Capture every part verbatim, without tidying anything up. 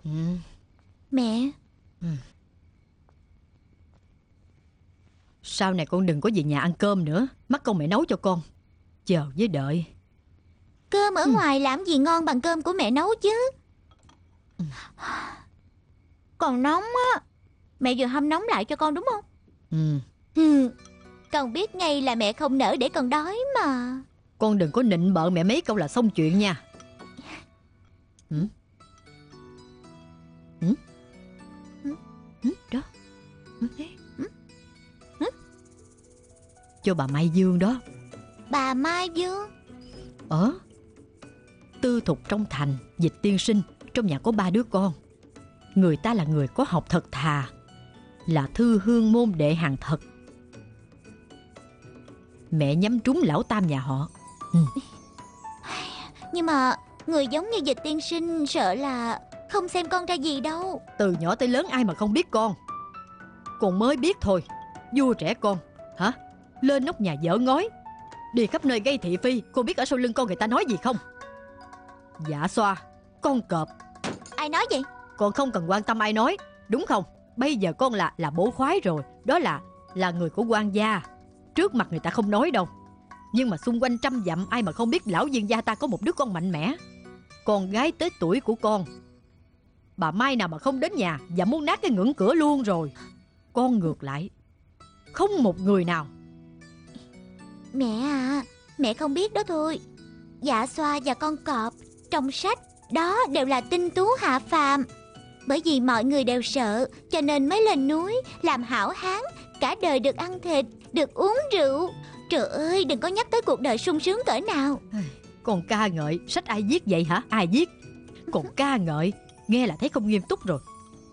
Ừ. Mẹ. Ừ. Sau này con đừng có về nhà ăn cơm nữa, mắc công mẹ nấu cho con. Chờ với đợi. Cơm ở ừ. ngoài làm gì ngon bằng cơm của mẹ nấu chứ. ừ. Còn nóng á. Mẹ vừa hâm nóng lại cho con đúng không? Ừ. Ừ. Con biết ngay là mẹ không nỡ để con đói mà. Con đừng có nịnh bợ mẹ mấy câu là xong chuyện nha. Ừ. Ừ. Ừ. Ừ. Đó. Ừ. Ừ. Ừ. Cho bà Mai Dương đó. Bà Mai Dương? Ờ. Tư thục trong thành, Dịch tiên sinh. Trong nhà có ba đứa con. Người ta là người có học thật thà, là thư hương môn đệ hàng thật. Mẹ nhắm trúng lão tam nhà họ. Ừ. Nhưng mà người giống như Dịch tiên sinh sợ là không xem con ra gì đâu. Từ nhỏ tới lớn ai mà không biết con. Con mới biết thôi. Vua trẻ con hả? Lên nóc nhà dở ngói, đi khắp nơi gây thị phi. Cô biết ở sau lưng con người ta nói gì không? Dạ xoa, con cọp. Ai nói vậy? Con không cần quan tâm ai nói, đúng không? Bây giờ con là là bổ khoái rồi. Đó là là người của quan gia. Trước mặt người ta không nói đâu, nhưng mà xung quanh trăm dặm ai mà không biết lão dương gia ta có một đứa con mạnh mẽ. Con gái tới tuổi của con, bà Mai nào mà không đến nhà và muốn nát cái ngưỡng cửa luôn rồi. Con ngược lại, không một người nào. Mẹ à, mẹ không biết đó thôi. Dạ xoa và con cọp trong sách đó đều là tinh tú hạ phàm. Bởi vì mọi người đều sợ, cho nên mới lên núi làm hảo hán, cả đời được ăn thịt, được uống rượu. Trời ơi, đừng có nhắc tới cuộc đời sung sướng cỡ nào. Còn ca ngợi, sách ai viết vậy hả? Ai viết? Còn ca ngợi, nghe là thấy không nghiêm túc rồi.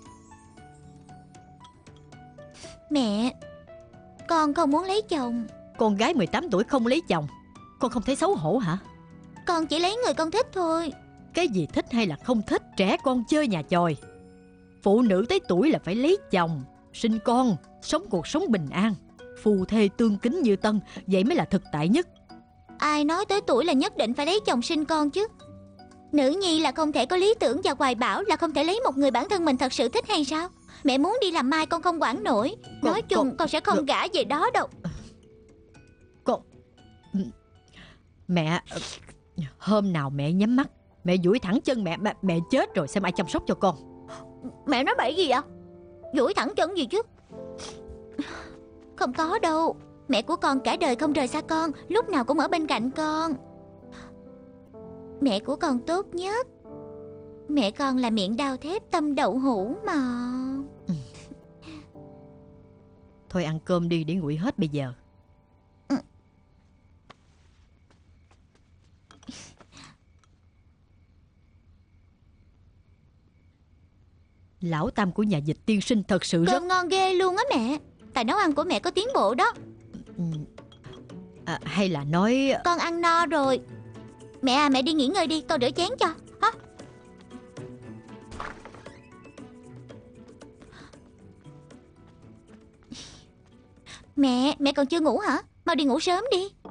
Mẹ, con không muốn lấy chồng. Con gái mười tám tuổi không lấy chồng, con không thấy xấu hổ hả? Con chỉ lấy người con thích thôi. Cái gì thích hay là không thích, trẻ con chơi nhà chòi. Phụ nữ tới tuổi là phải lấy chồng, sinh con, sống cuộc sống bình an, phù thê tương kính như tân. Vậy mới là thực tại nhất. Ai nói tới tuổi là nhất định phải lấy chồng sinh con chứ? Nữ nhi là không thể có lý tưởng và hoài bão, là không thể lấy một người bản thân mình thật sự thích hay sao? Mẹ muốn đi làm mai con không quản nổi. Con, Nói chung con, con sẽ không con, gả về đó đâu. Con Mẹ, hôm nào mẹ nhắm mắt, mẹ duỗi thẳng chân mẹ, mẹ Mẹ chết rồi xem ai chăm sóc cho con. Mẹ nói bậy gì vậy? Duỗi thẳng chân gì chứ? Không có đâu. Mẹ của con cả đời không rời xa con, lúc nào cũng ở bên cạnh con. Mẹ của con tốt nhất. Mẹ con là miệng đao thép tâm đậu hũ mà. Ừ. Thôi ăn cơm đi để nguội hết bây giờ. Ừ. Lão tam của nhà Dịch tiên sinh thật sự Cơm rất ngon ghê luôn á mẹ. Tài nấu ăn của mẹ có tiến bộ đó. ừ. à, Hay là nói Con ăn no rồi. Mẹ à, mẹ đi nghỉ ngơi đi, con rửa chén cho hả? Mẹ, mẹ còn chưa ngủ hả? Mau đi ngủ sớm đi.